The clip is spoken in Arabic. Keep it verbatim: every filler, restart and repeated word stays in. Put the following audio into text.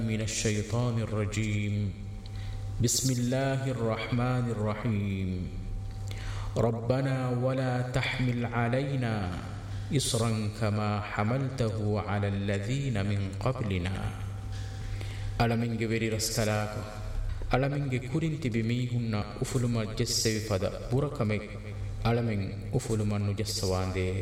من الشيطان الرجيم بسم الله الرحمن الرحيم ربنا ولا تحمل علينا إصرا كما حملته على الذين من قبلنا ألمن جبري رسكلاك ألمن جكورنت بميهن أفلما جسوي فدا بركمك ألمن أفلما نجسوان دي